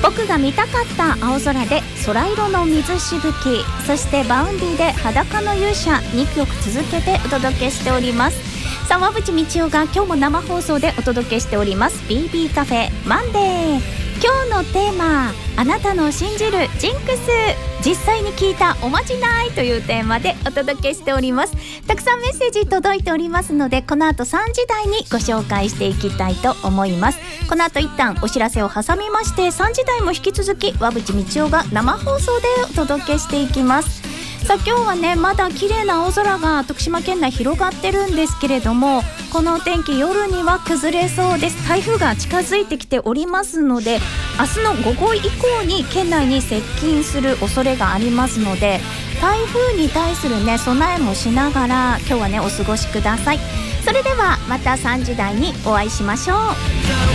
僕が見たかった青空で空色の水しぶき、そしてバウンディで裸の勇者、2曲続けてお届けしております。沢淵道夫が今日も生放送でお届けしております BB カフェマンデー。今日のテーマ、あなたの信じるジンクス、実際に聞いたおまじないというテーマでお届けしております。たくさんメッセージ届いておりますので、この後3時台にご紹介していきたいと思います。この後一旦お知らせを挟みまして、3時台も引き続き和淵道夫が生放送でお届けしていきます。さあ今日はね、まだ綺麗な青空が徳島県内広がってるんですけれども、このお天気夜には崩れそうです。台風が近づいてきておりますので、明日の午後以降に県内に接近する恐れがありますので、台風に対するね備えもしながら今日はねお過ごしください。それではまた3時台にお会いしましょう。